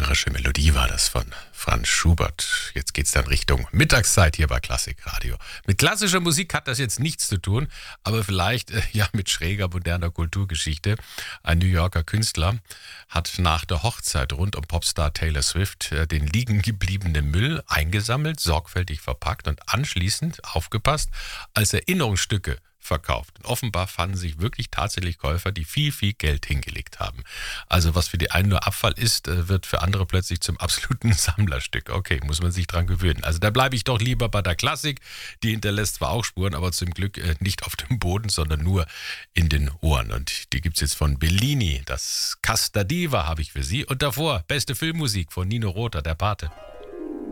Malerische Melodie war das von Franz Schubert. Jetzt geht's dann Richtung Mittagszeit hier bei Klassikradio. Mit klassischer Musik hat das jetzt nichts zu tun, aber vielleicht ja mit schräger moderner Kulturgeschichte. Ein New Yorker Künstler hat nach der Hochzeit rund um Popstar Taylor Swift den liegen gebliebenen Müll eingesammelt, sorgfältig verpackt und anschließend, aufgepasst, als Erinnerungsstücke verkauft. Und offenbar fanden sich wirklich tatsächlich Käufer, die viel, viel Geld hingelegt haben. Also was für die einen nur Abfall ist, wird für andere plötzlich zum absoluten Sammlerstück. Okay, muss man sich dran gewöhnen. Also da bleibe ich doch lieber bei der Klassik. Die hinterlässt zwar auch Spuren, aber zum Glück nicht auf dem Boden, sondern nur in den Ohren. Und die gibt's jetzt von Bellini. Das Casta Diva habe ich für Sie. Und davor beste Filmmusik von Nino Rota, der Pate.